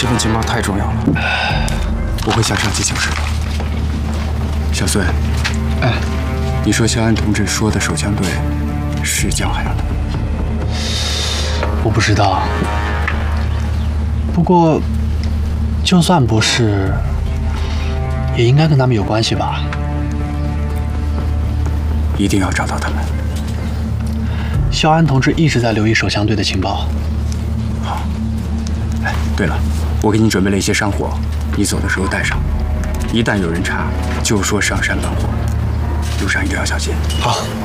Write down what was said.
这份情报太重要了，我会向上级请示的。小孙， 哎， 你说肖安同志说的手枪队是江海的？ 我不知道。不过，就算不是，也应该跟他们有关系吧？ 一定要找到他们。 肖安同志一直在留意手枪队的情报。 好。哎，对了，我给你准备了一些山火，你走的时候带上。一旦有人查，就说上山搬货，路上一定要小心。 好。